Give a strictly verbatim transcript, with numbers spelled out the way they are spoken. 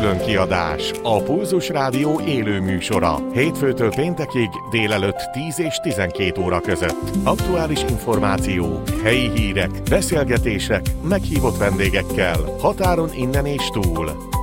Különkiadás. A Pulzus Rádió élő műsora. Hétfőtől péntekig délelőtt tíz és tizenkét óra között. Aktuális információk, helyi hírek, beszélgetések, meghívott vendégekkel. Határon innen és túl.